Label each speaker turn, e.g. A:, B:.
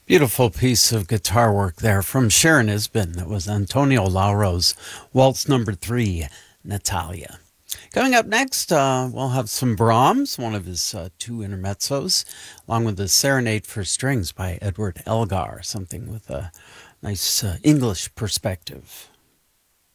A: Beautiful piece of guitar work there from Sharon Isbin. That was Antonio Lauro's Waltz Number 3, Natalia. Coming up next, we'll have some Brahms, one of his two intermezzos, along with the Serenade for Strings by Edward Elgar, something with a nice English perspective.